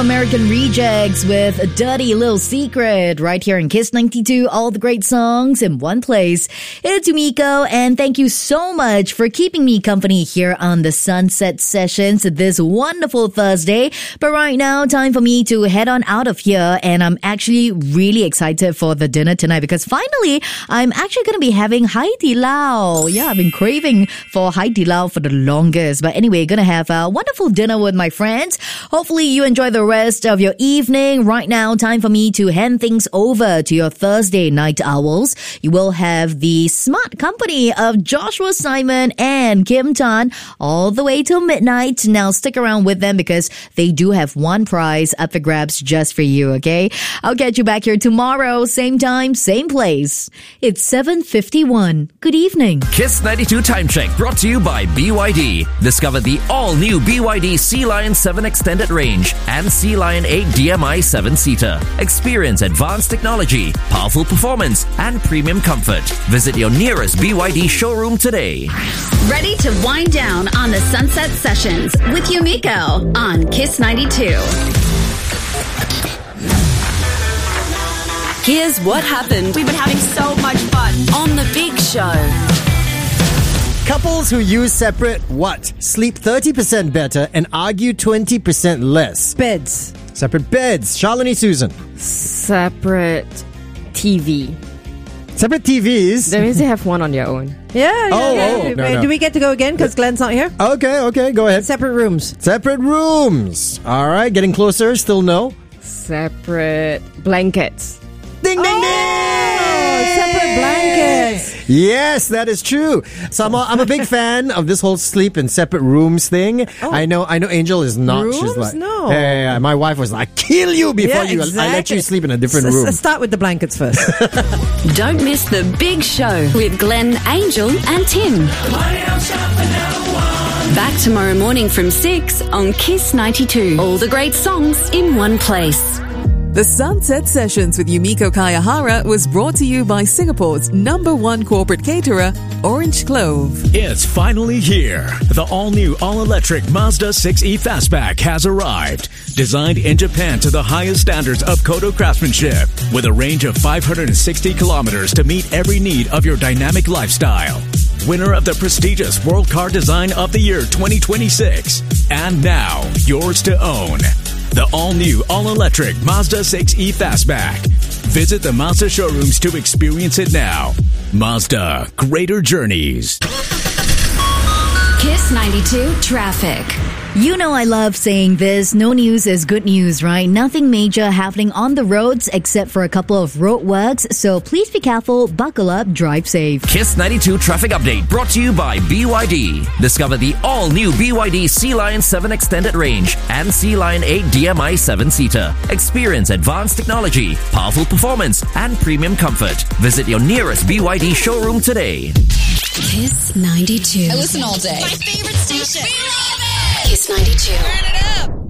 American Rejects with a Dirty Little Secret right here in Kiss 92. All the great songs in one place. It's Yumiko, and thank you so much for keeping me company here on the Sunset Sessions this wonderful Thursday. But right now, time for me to head on out of here, and I'm actually really excited for the dinner tonight because finally, I'm actually going to be having Hai Di Lao. Yeah, I've been craving for Hai Di Lao for the longest. But anyway, going to have a wonderful dinner with my friends. Hopefully, you enjoy the rest of your evening. Right now, time for me to hand things over to your Thursday night owls. You will have the smart company of Joshua Simon and Kim Tan all the way till midnight. Now stick around with them because they do have one prize up for grabs just for you, okay? I'll catch you back here tomorrow, same time, same place. It's 7:51. Good evening. Kiss 92 Time Check brought to you by BYD. Discover the all-new BYD Sea Lion 7 Extended Range and Sea Lion 8 DMI 7-seater. Experience advanced technology, powerful performance, and premium comfort. Visit your nearest BYD showroom today. Ready to wind down on the Sunset Sessions with Yumiko on Kiss 92. Here's what happened. We've been having so much fun on The Big Show. Couples who use separate sleep 30% better and argue 20% less. Beds. Separate beds. Shalini Susan. Separate TV. Separate TVs? That means you have one on your own. Yeah. No. Do we get to go again because Glenn's not here? Okay, go ahead. Separate rooms. Separate rooms. All right, getting closer. Still no. Separate blankets. Ding, ding, ding! Separate blankets. Yes, that is true. So I'm a big fan of this whole sleep in separate rooms thing. Oh. I know Angel is not. Rooms? She's like, No. Hey, my wife was like, kill you before I let you sleep in a different room. Start with the blankets first. Don't miss The Big Show with Glenn, Angel, and Tim. Back tomorrow morning from 6 on Kiss 92. All the great songs in one place. The Sunset Sessions with Yumiko Kayahara was brought to you by Singapore's #1 corporate caterer, Orange Clove. It's finally here. The all-new, all-electric Mazda 6e Fastback has arrived. Designed in Japan to the highest standards of Kodo craftsmanship, with a range of 560 kilometers to meet every need of your dynamic lifestyle. Winner of the prestigious World Car Design of the Year 2026. And now, yours to own. The all-new, all-electric Mazda 6e Fastback. Visit the Mazda showrooms to experience it now. Mazda, greater journeys. Kiss 92 Traffic. You know I love saying this. No news is good news, right? Nothing major happening on the roads except for a couple of roadworks. So please be careful, buckle up, drive safe. Kiss 92 Traffic Update brought to you by BYD. Discover the all-new BYD Sea Lion 7 Extended Range and Sea Lion 8 DMI 7-seater. Experience advanced technology, powerful performance, and premium comfort. Visit your nearest BYD showroom today. Kiss 92. I listen all day. My favorite station. We love it. Kiss 92. Turn it up.